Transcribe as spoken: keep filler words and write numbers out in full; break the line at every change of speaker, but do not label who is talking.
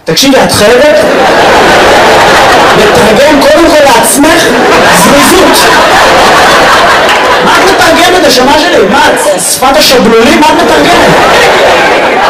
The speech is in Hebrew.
תקשיבי, את חייבת לתרגם קודם כל לעצמך זריזות. מה את מתרגמת, נשמה שלי? מה, שפת השבלולים? מה את מתרגמת?